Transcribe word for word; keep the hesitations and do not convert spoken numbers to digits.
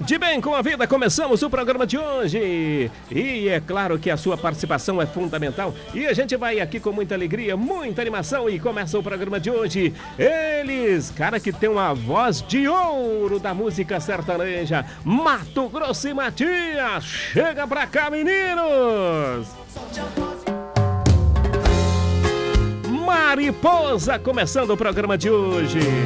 De bem com a vida, começamos o programa de hoje. E é claro que a sua participação é fundamental. E a gente vai aqui com muita alegria, muita animação. E começa o programa de hoje. Eles, cara que tem uma voz de ouro da música sertaneja, Mato Grosso e Matias. Chega pra cá, meninos! Mariposa, começando o programa de hoje.